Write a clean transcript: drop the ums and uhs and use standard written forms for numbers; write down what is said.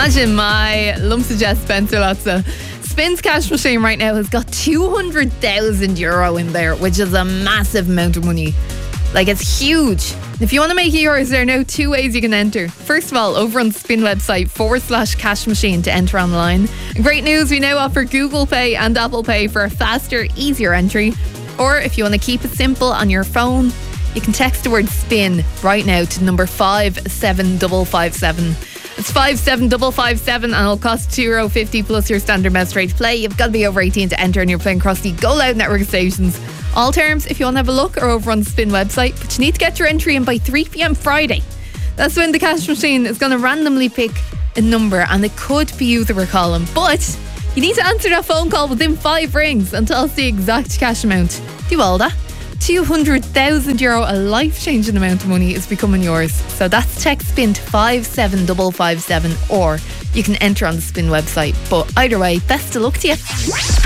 Imagine my lump suggest Spencer Lotza. Spin's cash machine right now has got €200,000 in there, which is a massive amount of money. Like, it's huge. If you want to make it yours, there are now two ways you can enter. First of all, over on the Spin website /cash machine to enter online. And great news, we now offer Google Pay and Apple Pay for a faster, easier entry. Or if you want to keep it simple on your phone, you can text the word SPIN right now to number 57557. It's 57557 and it'll cost €2.50 plus your standard mouse rate to play. You've got to be over 18 to enter and you're playing across the Go Loud network of stations. All terms, if you want to have a look, are over on the Spin website, but you need to get your entry in by 3 p.m. Friday. That's when the cash machine is going to randomly pick a number and it could be you that we're calling, but you need to answer that phone call within 5 rings and tell us the exact cash amount. Do all that. €200,000, a life-changing amount of money, is becoming yours. So that's text SPIN to 57557, or you can enter on the Spin website. But either way, best of luck to you.